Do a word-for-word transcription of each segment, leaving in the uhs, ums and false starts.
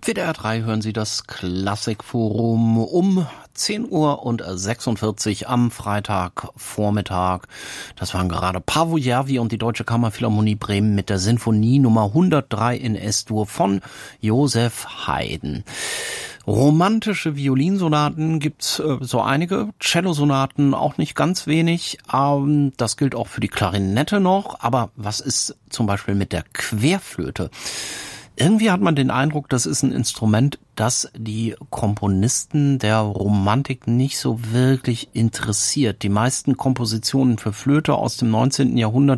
W D R drei hören Sie das Klassikforum um zehn Uhr und sechsundvierzig am Freitagvormittag. Das waren gerade Paavo Järvi und die Deutsche Kammerphilharmonie Bremen mit der Sinfonie Nummer hundertdrei in S-Dur von Joseph Haydn. Romantische Violinsonaten gibt's äh, so einige, Cellosonaten auch nicht ganz wenig. Ähm, das gilt auch für die Klarinette noch. Aber was ist zum Beispiel mit der Querflöte? Irgendwie hat man den Eindruck, das ist ein Instrument, das die Komponisten der Romantik nicht so wirklich interessiert. Die meisten Kompositionen für Flöte aus dem neunzehnten Jahrhundert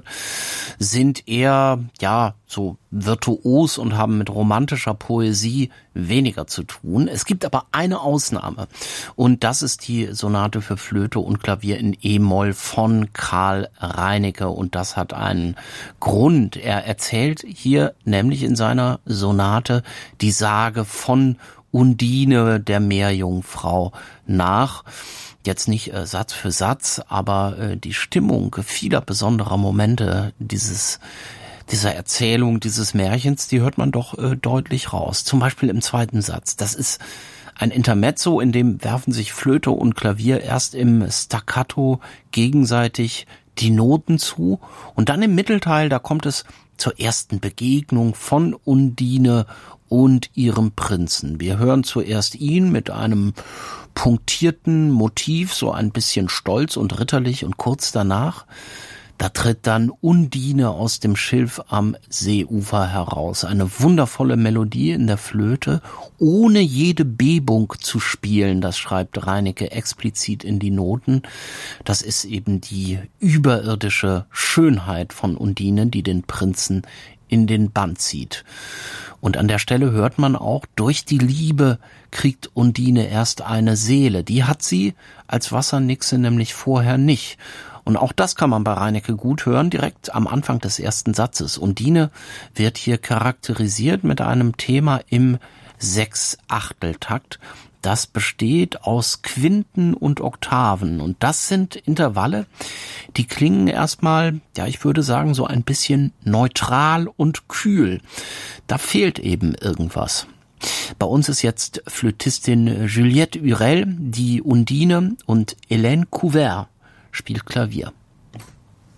sind eher, ja, so virtuos und haben mit romantischer Poesie weniger zu tun. Es gibt aber eine Ausnahme und das ist die Sonate für Flöte und Klavier in E-Moll von Carl Reinecke und das hat einen Grund. Er erzählt hier nämlich in seiner Sonate die Sage von Undine, der Meerjungfrau, nach. Jetzt nicht äh, Satz für Satz, aber äh, die Stimmung vieler besonderer Momente dieses dieser Erzählung, dieses Märchens, die hört man doch äh, deutlich raus. Zum Beispiel im zweiten Satz. Das ist ein Intermezzo, in dem werfen sich Flöte und Klavier erst im Staccato gegenseitig die Noten zu und dann im Mittelteil, da kommt es zur ersten Begegnung von Undine und ihrem Prinzen. Wir hören zuerst ihn mit einem punktierten Motiv, so ein bisschen stolz und ritterlich und kurz danach da tritt dann Undine aus dem Schilf am Seeufer heraus. Eine wundervolle Melodie in der Flöte, ohne jede Bebung zu spielen. Das schreibt Reinecke explizit in die Noten. Das ist eben die überirdische Schönheit von Undine, die den Prinzen in den Bann zieht. Und an der Stelle hört man auch, durch die Liebe kriegt Undine erst eine Seele. Die hat sie als Wassernixe nämlich vorher nicht. Und auch das kann man bei Reinecke gut hören, direkt am Anfang des ersten Satzes. Undine wird hier charakterisiert mit einem Thema im Sechsachteltakt. Das besteht aus Quinten und Oktaven. Und das sind Intervalle, die klingen erstmal, ja, ich würde sagen, so ein bisschen neutral und kühl. Da fehlt eben irgendwas. Bei uns ist jetzt Flötistin Juliette Hurel, die Undine, und Hélène Couvert spielt Klavier.